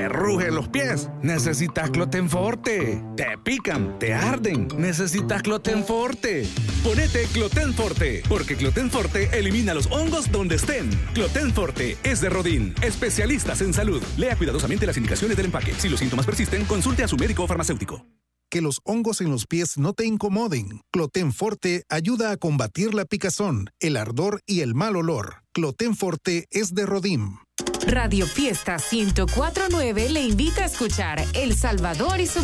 ¿Te rugen los pies? Necesitas Clotenforte. ¿Te pican? ¿Te arden? Necesitas Clotenforte. Ponete Clotenforte, porque Clotenforte elimina los hongos donde estén. Clotenforte es de Rodin, especialistas en salud. Lea cuidadosamente las indicaciones del empaque. Si los síntomas persisten, consulte a su médico o farmacéutico. Que los hongos en los pies no te incomoden. Clotenforte ayuda a combatir la picazón, el ardor y el mal olor. Clotenforte es de Rodin. Radio Fiesta 104.9 le invita a escuchar El Salvador y su